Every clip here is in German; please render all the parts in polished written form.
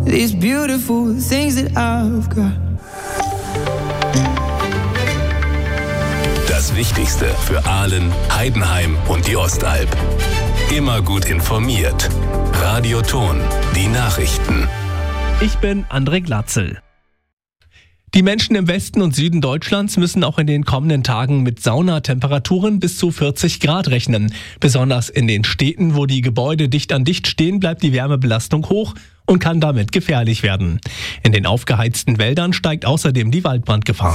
these beautiful things that I've got. Das Wichtigste für Aalen, Heidenheim und die Ostalb. Immer gut informiert. Radio Ton, die Nachrichten. Ich bin André Glatzel. Die Menschen im Westen und Süden Deutschlands müssen auch in den kommenden Tagen mit Saunatemperaturen bis zu 40 Grad rechnen. Besonders in den Städten, wo die Gebäude dicht an dicht stehen, bleibt die Wärmebelastung hoch und kann damit gefährlich werden. In den aufgeheizten Wäldern steigt außerdem die Waldbrandgefahr.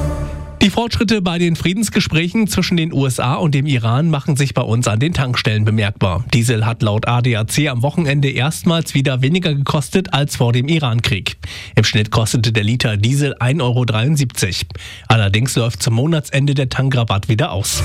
Die Fortschritte bei den Friedensgesprächen zwischen den USA und dem Iran machen sich bei uns an den Tankstellen bemerkbar. Diesel hat laut ADAC am Wochenende erstmals wieder weniger gekostet als vor dem Iran-Krieg. Im Schnitt kostete der Liter Diesel 1,73 €. Allerdings läuft zum Monatsende der Tankrabatt wieder aus.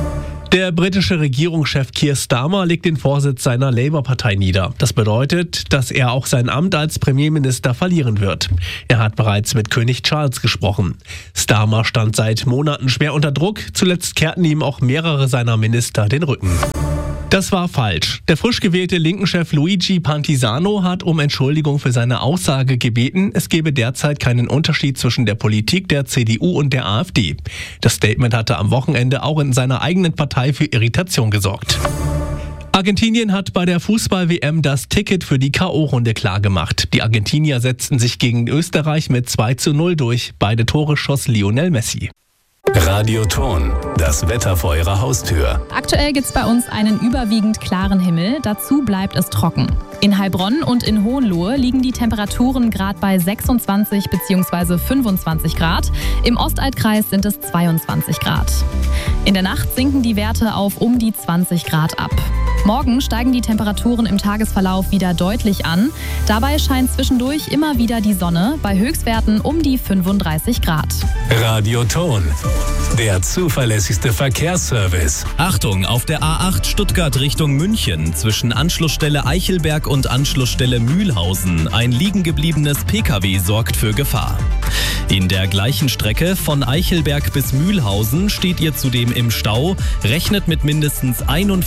Der britische Regierungschef Keir Starmer legt den Vorsitz seiner Labour-Partei nieder. Das bedeutet, dass er auch sein Amt als Premierminister verlieren wird. Er hat bereits mit König Charles gesprochen. Starmer stand seit Monaten schwer unter Druck. Zuletzt kehrten ihm auch mehrere seiner Minister den Rücken. Das war falsch. Der frisch gewählte Linken-Chef Luigi Pantisano hat um Entschuldigung für seine Aussage gebeten, es gebe derzeit keinen Unterschied zwischen der Politik der CDU und der AfD. Das Statement hatte am Wochenende auch in seiner eigenen Partei für Irritation gesorgt. Argentinien hat bei der Fußball-WM das Ticket für die K.O.-Runde klargemacht. Die Argentinier setzten sich gegen Österreich mit 2:0 durch. Beide Tore schoss Lionel Messi. Radio Ton, das Wetter vor Ihrer Haustür. Aktuell gibt es bei uns einen überwiegend klaren Himmel, dazu bleibt es trocken. In Heilbronn und in Hohenlohe liegen die Temperaturen gerade bei 26 bzw. 25 Grad. Im Ostalbkreis sind es 22 Grad. In der Nacht sinken die Werte auf um die 20 Grad ab. Morgen steigen die Temperaturen im Tagesverlauf wieder deutlich an. Dabei scheint zwischendurch immer wieder die Sonne, bei Höchstwerten um die 35 Grad. Radio Ton, der zuverlässigste Verkehrsservice. Achtung, auf der A8 Stuttgart Richtung München zwischen Anschlussstelle Eichelberg und Anschlussstelle Mühlhausen. Ein liegengebliebenes Pkw sorgt für Gefahr. In der gleichen Strecke von Eichelberg bis Mühlhausen steht ihr zudem im Stau, rechnet mit mindestens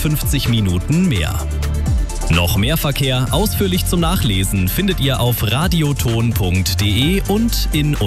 51 Minuten mehr. Noch mehr Verkehr ausführlich zum Nachlesen findet ihr auf radioton.de und in